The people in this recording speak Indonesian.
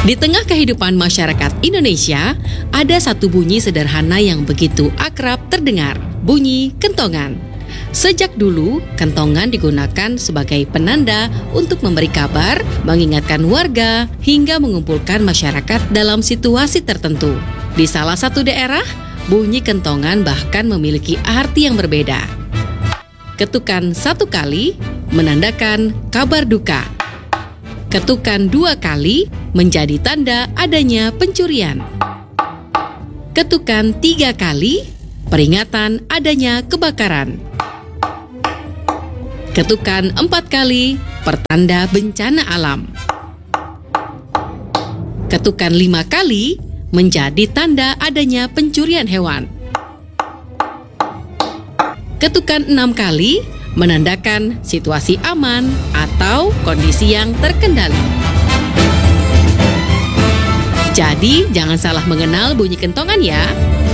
Di tengah kehidupan masyarakat Indonesia, ada satu bunyi sederhana yang begitu akrab terdengar, bunyi kentongan. Sejak dulu, kentongan digunakan sebagai penanda untuk memberi kabar, mengingatkan warga, hingga mengumpulkan masyarakat dalam situasi tertentu. Di salah satu daerah, bunyi kentongan bahkan memiliki arti yang berbeda. Ketukan satu kali menandakan kabar duka. Ketukan dua kali menjadi tanda adanya pencurian. Ketukan tiga kali peringatan adanya kebakaran. Ketukan 4 kali pertanda bencana alam. Ketukan 5 kali menjadi tanda adanya pencurian hewan. Ketukan 6 kali menandakan situasi aman atau kondisi yang terkendali. Jadi jangan salah mengenal bunyi kentongan ya.